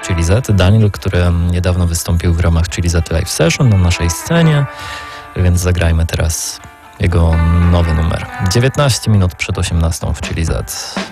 Chili Z. Daniel, który niedawno wystąpił w ramach Chili Z Live Session na naszej scenie, więc zagrajmy teraz jego nowy numer. 19 minut przed 18 w Chili Z.